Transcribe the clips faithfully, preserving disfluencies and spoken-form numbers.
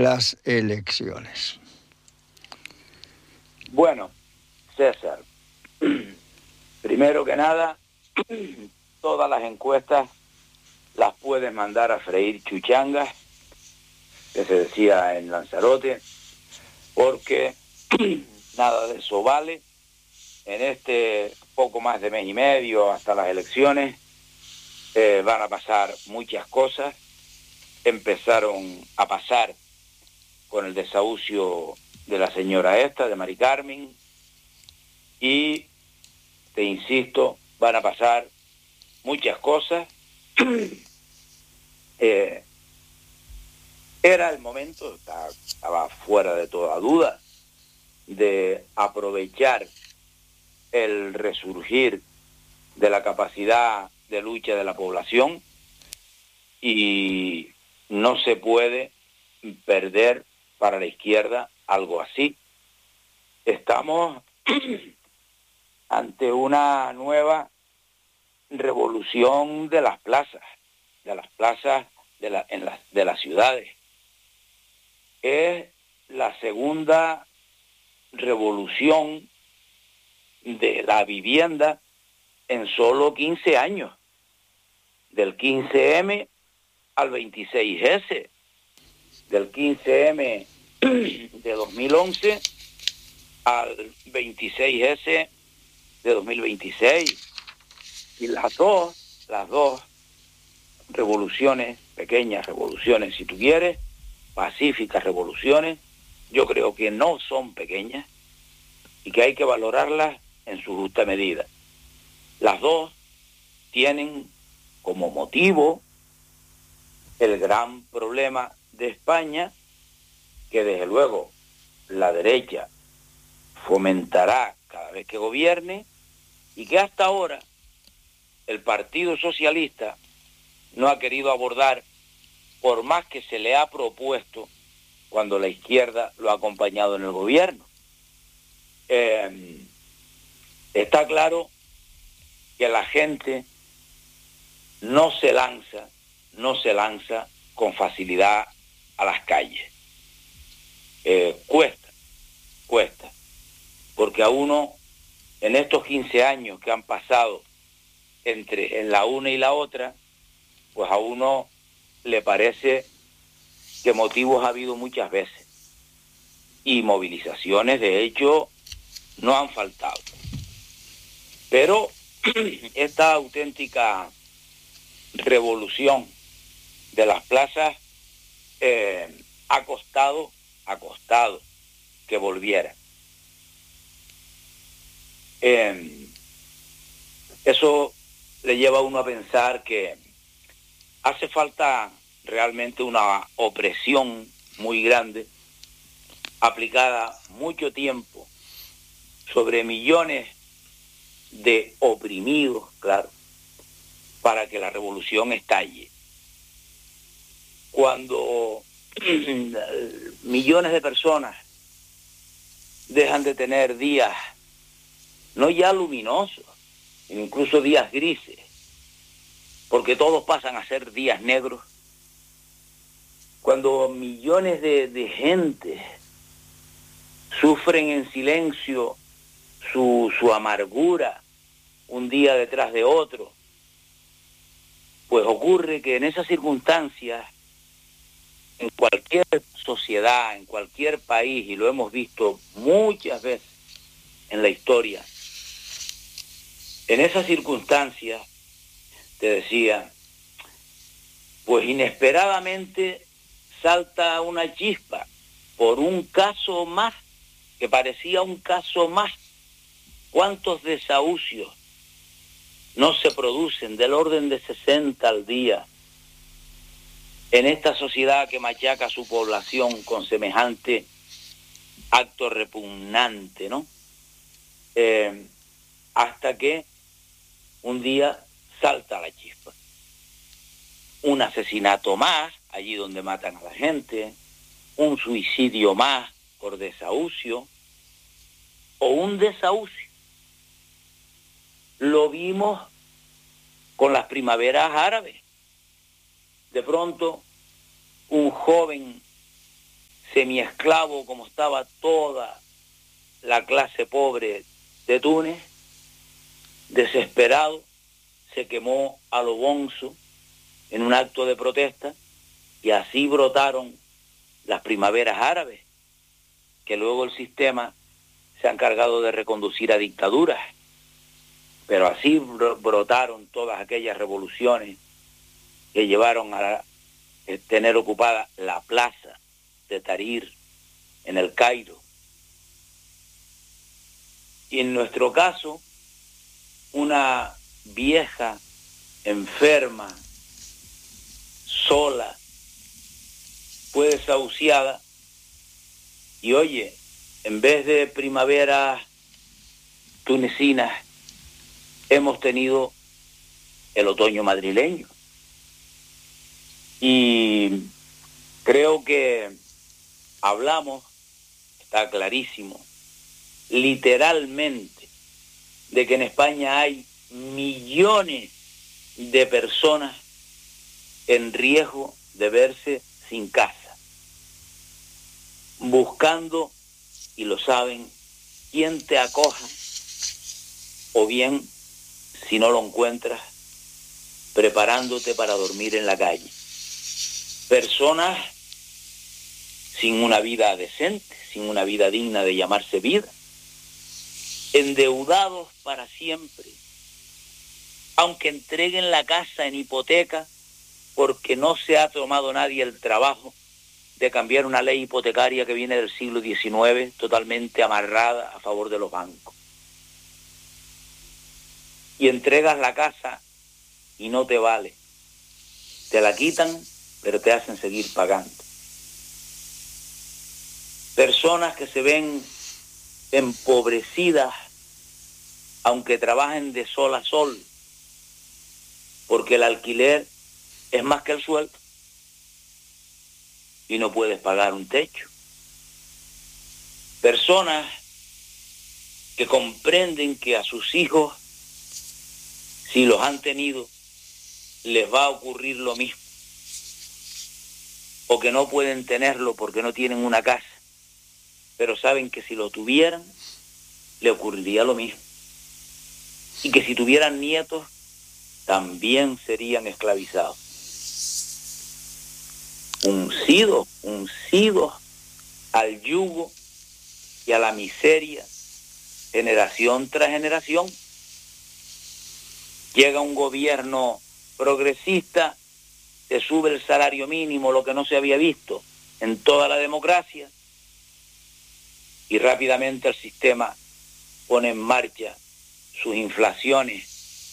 las elecciones. Bueno, César, primero que nada, todas las encuestas las puedes mandar a freír chuchangas, que se decía en Lanzarote, porque nada de eso vale. En este poco más de mes y medio hasta las elecciones eh, van a pasar muchas cosas. Empezaron a pasar con el desahucio de la señora esta, de Mari Carmen, y te insisto, van a pasar muchas cosas. eh, era el momento, estaba fuera de toda duda, de aprovechar el resurgir de la capacidad de lucha de la población, y no se puede perder para la izquierda algo así. Estamos ante una nueva revolución de las plazas, de las plazas de, la, en las, de las ciudades. Es la segunda revolución de la vivienda en solo quince años, del quince eme al veintiséis ese, del quince eme de dos mil once al veintiséis ese de dos mil veintiséis. Y las dos, las dos revoluciones, pequeñas revoluciones si tú quieres, pacíficas revoluciones, yo creo que no son pequeñas y que hay que valorarlas en su justa medida. Las dos tienen como motivo el gran problema de España, que desde luego la derecha fomentará cada vez que gobierne, y que hasta ahora el Partido Socialista no ha querido abordar, por más que se le ha propuesto cuando la izquierda lo ha acompañado en el gobierno. Eh, está claro que la gente no se lanza, no se lanza con facilidad a las calles. Eh, cuesta, cuesta, porque a uno, en estos quince años que han pasado entre en la una y la otra, pues a uno le parece que motivos ha habido muchas veces, y movilizaciones de hecho no han faltado. Pero esta auténtica revolución de las plazas eh, ha costado, ha costado que volviera. Eh, eso le lleva a uno a pensar que hace falta realmente una opresión muy grande, aplicada mucho tiempo sobre millones de oprimidos, claro, para que la revolución estalle. Cuando millones de personas dejan de tener días, no ya luminosos, incluso días grises, porque todos pasan a ser días negros, cuando millones de, de gente sufren en silencio su, su amargura un día detrás de otro, pues ocurre que en esas circunstancias, en cualquier sociedad, en cualquier país, y lo hemos visto muchas veces en la historia, en esas circunstancias, te decía, pues inesperadamente salta una chispa por un caso más, que parecía un caso más. ¿Cuántos desahucios no se producen del orden de sesenta al día en esta sociedad que machaca a su población con semejante acto repugnante, ¿no? Eh, hasta que un día salta la chispa. Un asesinato más, allí donde matan a la gente, un suicidio más por desahucio, o un desahucio. Lo vimos con las primaveras árabes. De pronto, un joven semiesclavo como estaba toda la clase pobre de Túnez, desesperado, se quemó a lo bonzo en un acto de protesta y así brotaron las primaveras árabes, que luego el sistema se ha encargado de reconducir a dictaduras. Pero así brotaron todas aquellas revoluciones que llevaron a tener ocupada la plaza de Tahrir en el Cairo. Y en nuestro caso, una vieja, enferma, sola, fue desahuciada y oye, en vez de primaveras tunecinas, hemos tenido el otoño madrileño. Y creo que hablamos, está clarísimo, literalmente, de que en España hay millones de personas en riesgo de verse sin casa, buscando, y lo saben, quién te acoja, o bien, si no lo encuentras, preparándote para dormir en la calle. Personas sin una vida decente, sin una vida digna de llamarse vida, endeudados para siempre, aunque entreguen la casa en hipoteca, porque no se ha tomado nadie el trabajo de cambiar una ley hipotecaria que viene del siglo diecinueve, totalmente amarrada a favor de los bancos. Y entregas la casa y no te vale. Te la quitan, pero te hacen seguir pagando. Personas que se ven empobrecidas, aunque trabajen de sol a sol, porque el alquiler es más que el sueldo y no puedes pagar un techo. Personas que comprenden que a sus hijos, si los han tenido, les va a ocurrir lo mismo, o que no pueden tenerlo porque no tienen una casa, pero saben que si lo tuvieran, le ocurriría lo mismo, y que si tuvieran nietos, también serían esclavizados. Uncidos, uncidos al yugo y a la miseria, generación tras generación. Llega un gobierno progresista, se sube el salario mínimo, lo que no se había visto en toda la democracia, y rápidamente el sistema pone en marcha sus inflaciones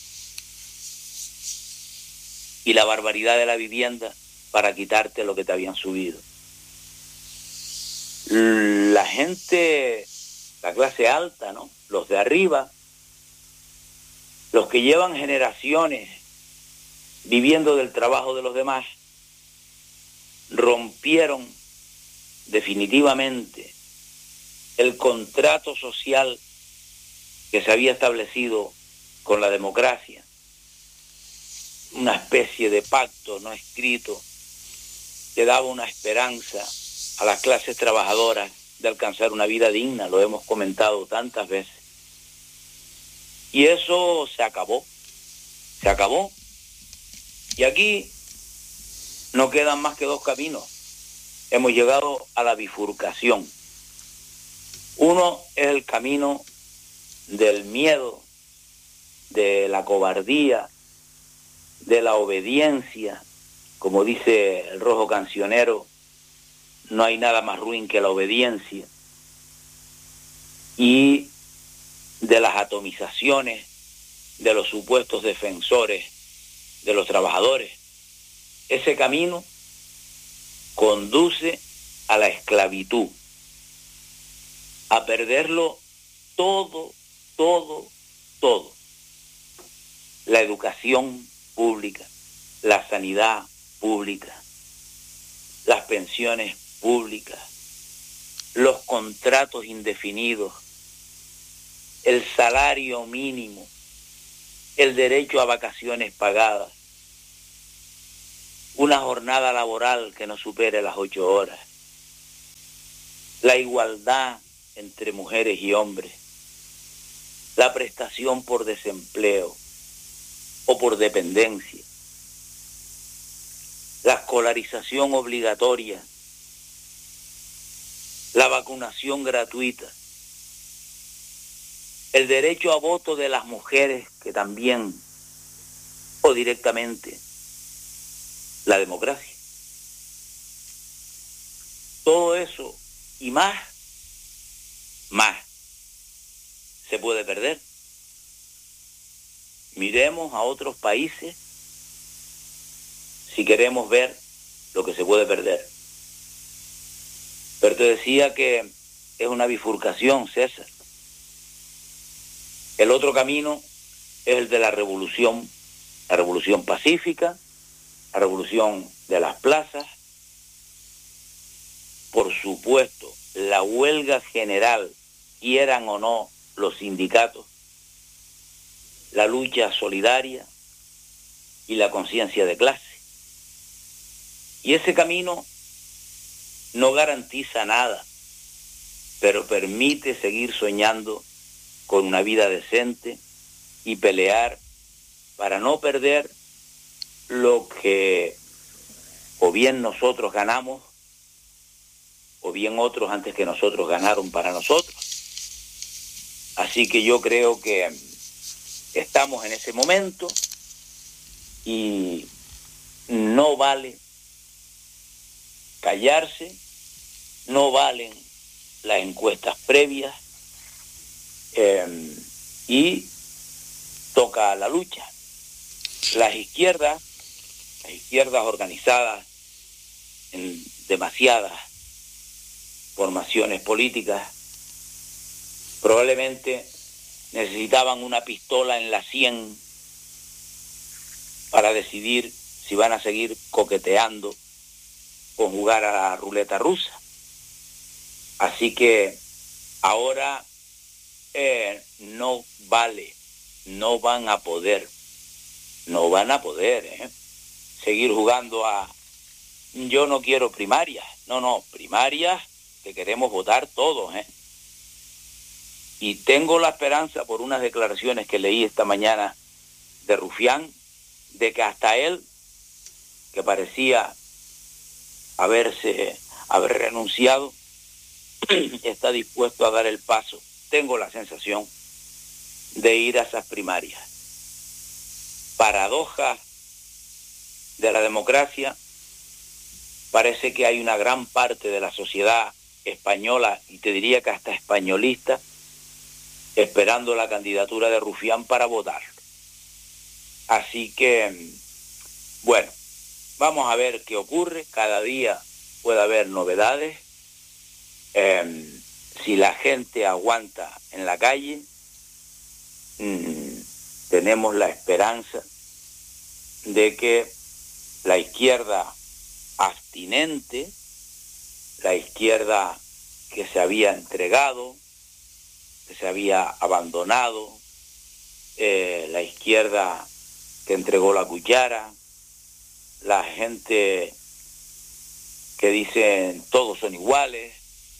y la barbaridad de la vivienda para quitarte lo que te habían subido. La gente, la clase alta, ¿no? Los de arriba, los que llevan generaciones viviendo del trabajo de los demás, rompieron definitivamente el contrato social que se había establecido con la democracia, una especie de pacto no escrito que daba una esperanza a las clases trabajadoras de alcanzar una vida digna, lo hemos comentado tantas veces. Y eso se acabó, se acabó. Y aquí no quedan más que dos caminos. Hemos llegado a la bifurcación. Uno es el camino del miedo, de la cobardía, de la obediencia. Como dice el Rojo Cancionero, no hay nada más ruin que la obediencia. Y de las atomizaciones de los supuestos defensores de los trabajadores. Ese camino conduce a la esclavitud, a perderlo todo, todo, todo. La educación pública, la sanidad pública, las pensiones públicas, los contratos indefinidos, el salario mínimo, el derecho a vacaciones pagadas, una jornada laboral que no supere las ocho horas. la igualdad entre mujeres y hombres, la prestación por desempleo o por dependencia, la escolarización obligatoria, la vacunación gratuita, el derecho a voto de las mujeres, que también, o directamente, la democracia. Todo eso y más, más, se puede perder. Miremos a otros países si queremos ver lo que se puede perder. Pero te decía que es una bifurcación, César. El otro camino es el de la revolución, la revolución pacífica, la revolución de las plazas. Por supuesto, la huelga general, quieran o no los sindicatos, la lucha solidaria y la conciencia de clase. Y ese camino no garantiza nada, pero permite seguir soñando con una vida decente y pelear para no perder lo que o bien nosotros ganamos o bien otros antes que nosotros ganaron para nosotros. Así que yo creo que estamos en ese momento y no vale callarse, no valen las encuestas previas eh, y toca la lucha. Las izquierdas, las izquierdas organizadas en demasiadas formaciones políticas, probablemente necesitaban una pistola en la sien para decidir si van a seguir coqueteando con jugar a la ruleta rusa. Así que ahora eh, no vale, no van a poder, no van a poder ¿eh? seguir jugando a yo no quiero primarias, no, no, primarias que queremos votar todos, ¿eh? Y tengo la esperanza por unas declaraciones que leí esta mañana de Rufián, de que hasta él, que parecía haberse, haber renunciado, está dispuesto a dar el paso. Tengo la sensación de ir a esas primarias. Paradoja de la democracia, parece que hay una gran parte de la sociedad española, y te diría que hasta españolista, esperando la candidatura de Rufián para votar. Así que, bueno, vamos a ver qué ocurre. Cada día puede haber novedades. Eh, si la gente aguanta en la calle, mmm, tenemos la esperanza de que la izquierda abstinente, la izquierda que se había entregado, que se había abandonado, eh, la izquierda que entregó la cuchara, la gente que dicen todos son iguales,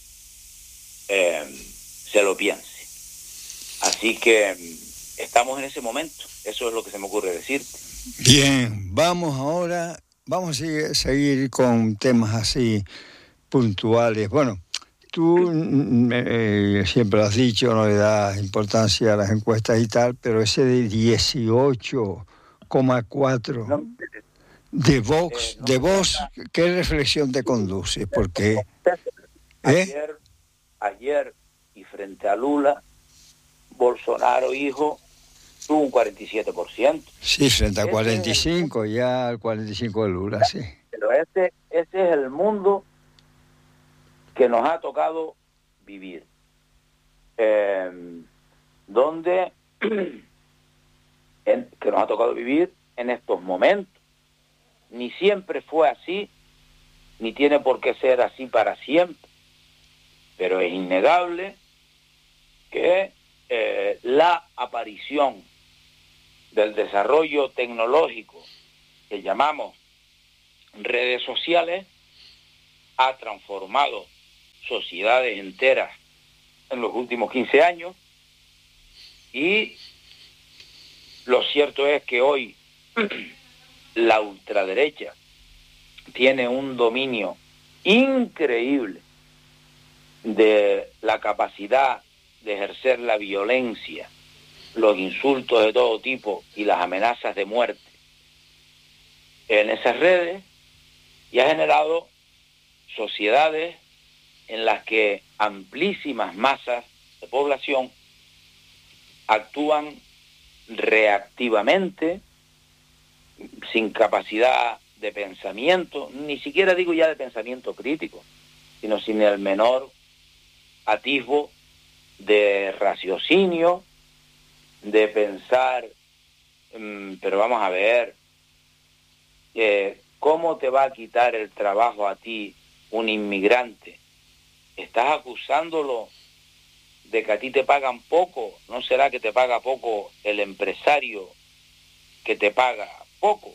eh, se lo piense. Así que estamos en ese momento, eso es lo que se me ocurre decirte. Bien, vamos ahora, vamos a seguir, seguir con temas así puntuales. Bueno, tú eh, siempre has dicho, no le das importancia a las encuestas y tal, pero ese de dieciocho coma cuatro No, de Vox, eh, no, de Vox, ¿qué reflexión te conduce? Porque ayer, ¿eh? ayer y frente a Lula, Bolsonaro hijo tuvo un cuarenta y siete por ciento. Sí, frente a cuarenta y cinco, es el... ya al cuarenta y cinco de Lula, sí. Pero ese, ese es el mundo que nos ha tocado vivir, eh, donde en, que nos ha tocado vivir en estos momentos. Ni siempre fue así, ni tiene por qué ser así para siempre, pero es innegable que eh, la aparición del desarrollo tecnológico que llamamos redes sociales ha transformado sociedades enteras en los últimos quince años, y lo cierto es que hoy la ultraderecha tiene un dominio increíble de la capacidad de ejercer la violencia, los insultos de todo tipo y las amenazas de muerte en esas redes, y ha generado sociedades en las que amplísimas masas de población actúan reactivamente, sin capacidad de pensamiento, ni siquiera digo ya de pensamiento crítico, sino sin el menor atisbo de raciocinio, de pensar, um, pero vamos a ver, eh, ¿cómo te va a quitar el trabajo a ti un inmigrante? Estás acusándolo de que a ti te pagan poco. ¿No será que te paga poco el empresario que te paga poco?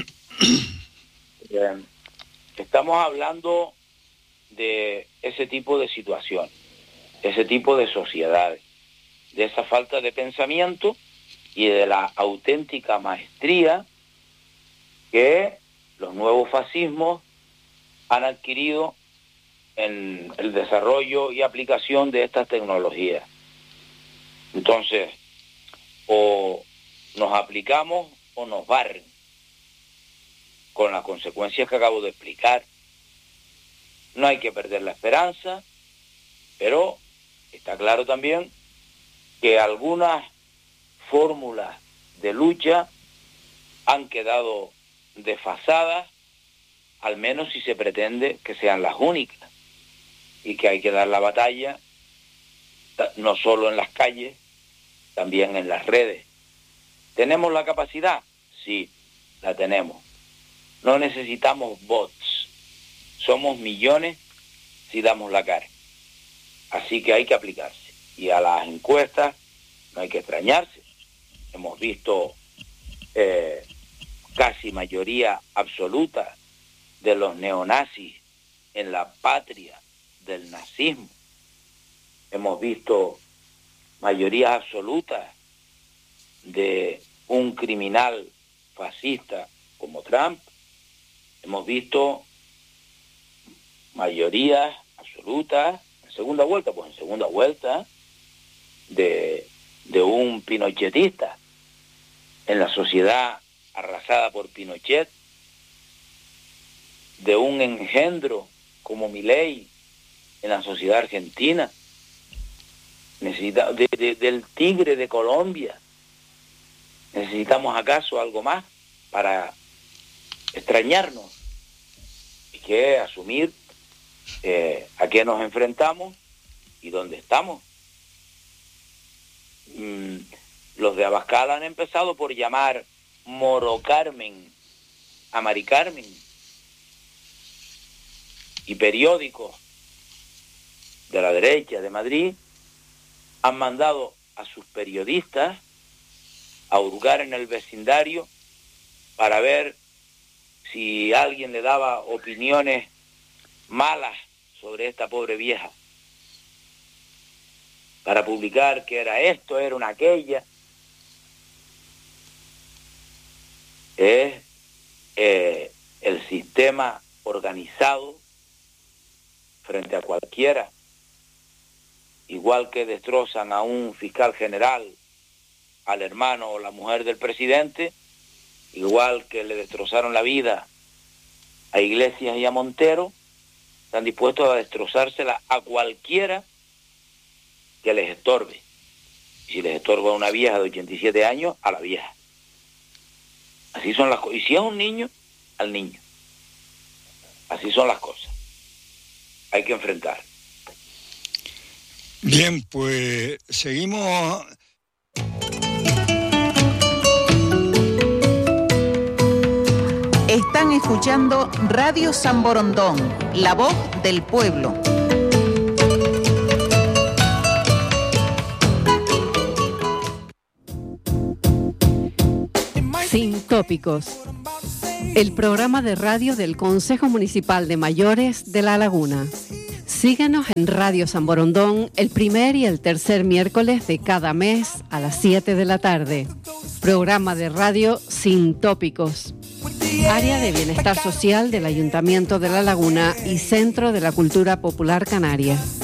eh, estamos hablando de ese tipo de situación, ese tipo de sociedades, de esa falta de pensamiento y de la auténtica maestría que los nuevos fascismos han adquirido en el desarrollo y aplicación de estas tecnologías. Entonces, o nos aplicamos o nos barren, con las consecuencias que acabo de explicar. No hay que perder la esperanza, pero está claro también que algunas fórmulas de lucha han quedado desfasadas, al menos si se pretende que sean las únicas, y que hay que dar la batalla no solo en las calles, también en las redes. ¿Tenemos la capacidad? Sí, la tenemos. No necesitamos bots. Somos millones si damos la cara. Así que hay que aplicarse. Y a las encuestas no hay que extrañarse. Hemos visto eh, casi mayoría absoluta de los neonazis en la patria del nazismo. Hemos visto mayorías absolutas de un criminal fascista como Trump. Hemos visto mayorías absolutas en segunda vuelta, pues en segunda vuelta de, de un pinochetista en la sociedad arrasada por Pinochet, de un engendro como Milei en la sociedad argentina, necesita, de, de, del tigre de Colombia. ¿Necesitamos acaso algo más para extrañarnos? Hay que asumir eh, a qué nos enfrentamos y dónde estamos. Mm, los de Abascal han empezado por llamar Moro Carmen a Mari Carmen, y periódicos de la derecha de Madrid han mandado a sus periodistas a hurgar en el vecindario para ver si alguien le daba opiniones malas sobre esta pobre vieja, para publicar que era esto, era una aquella. Es eh, el sistema organizado frente a cualquiera, igual que destrozan a un fiscal general, al hermano o la mujer del presidente, igual que le destrozaron la vida a Iglesias y a Montero, están dispuestos a destrozársela a cualquiera que les estorbe. Y si les estorba a una vieja de ochenta y siete años, a la vieja. Así son las cosas. Y si es un niño, al niño. Así son las cosas. Hay que enfrentar. Bien, pues seguimos. Están escuchando Radio San Borondón, la voz del pueblo. Sin tópicos. El programa de radio del Consejo Municipal de Mayores de La Laguna. Síguenos en Radio San Borondón el primer y el tercer miércoles de cada mes a las siete de la tarde. Programa de radio sin tópicos. Área de Bienestar Social del Ayuntamiento de La Laguna y Centro de la Cultura Popular Canaria.